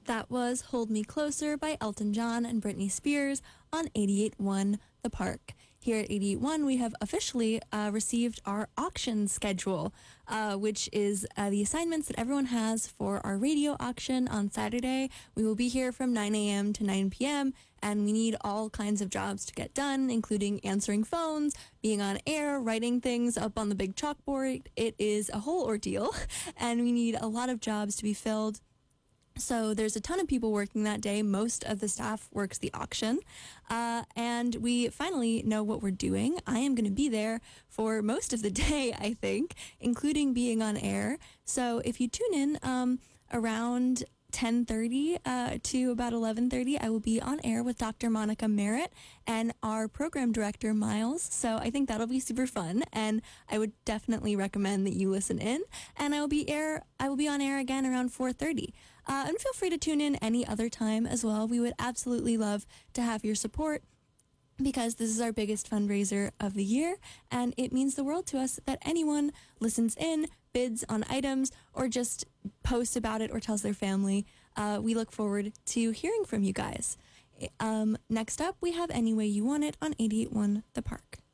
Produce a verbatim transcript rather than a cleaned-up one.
That was Hold Me Closer by Elton John and Britney Spears on eighty-eight point one The Park. Here at eighty-eight point one, we have officially uh, received our auction schedule, uh, which is uh, the assignments that everyone has for our radio auction on Saturday. We will be here from nine a.m. to nine p.m., and we need all kinds of jobs to get done, including answering phones, being on air, writing things up on the big chalkboard. It is a whole ordeal, and we need a lot of jobs to be filled. So there's a ton of people working that day. Most of the staff works the auction. Uh, and we finally know what we're doing. I am going to be there for most of the day, I think, including being on air. So if you tune in um, around ten thirty uh, to about eleven thirty, I will be on air with Doctor Monica Merritt and our program director, Miles. So I think that'll be super fun, and I would definitely recommend that you listen in. And I will be air. I will be on air again around four thirty. Uh, and feel free to tune in any other time as well. We would absolutely love to have your support, because this is our biggest fundraiser of the year, and it means the world to us that anyone listens in, bids on items, or just posts about it or tells their family. Uh, we look forward to hearing from you guys. Um, next up, we have Any Way You Want It on eighty-eight point one The Park.